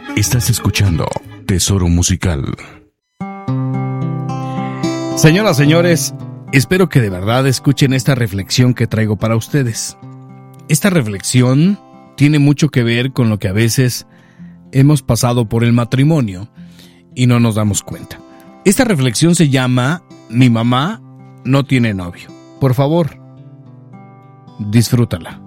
Estás escuchando Tesoro Musical. Señoras, señores, espero que de verdad escuchen esta reflexión que traigo para ustedes. Esta reflexión tiene mucho que ver con lo que a veces hemos pasado por el matrimonio y no nos damos cuenta. Esta reflexión se llama Mi mamá no tiene novio. Por favor, disfrútala.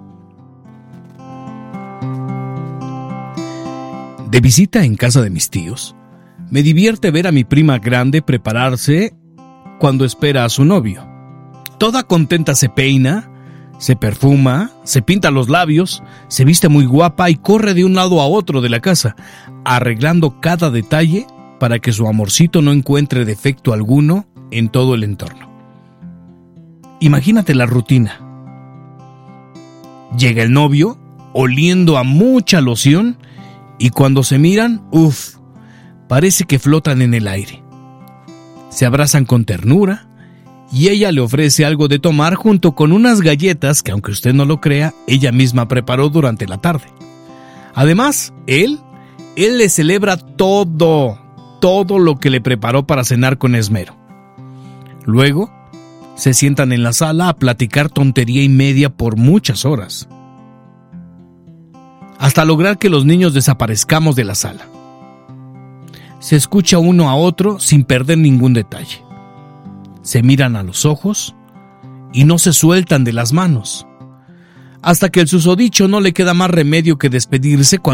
De visita en casa de mis tíos, me divierte ver a mi prima grande prepararse cuando espera a su novio. Toda contenta se peina, se perfuma, se pinta los labios, se viste muy guapa y corre de un lado a otro de la casa, arreglando cada detalle para que su amorcito no encuentre defecto alguno en todo el entorno. Imagínate la rutina. Llega el novio, oliendo a mucha loción, y cuando se miran, parece que flotan en el aire. Se abrazan con ternura y ella le ofrece algo de tomar junto con unas galletas que, aunque usted no lo crea, ella misma preparó durante la tarde. Además, él le celebra todo lo que le preparó para cenar con esmero. Luego, se sientan en la sala a platicar tontería y media por muchas horas, hasta lograr que los niños desaparezcamos de la sala. Se escucha uno a otro sin perder ningún detalle. Se miran a los ojos y no se sueltan de las manos, hasta que el susodicho no le queda más remedio que despedirse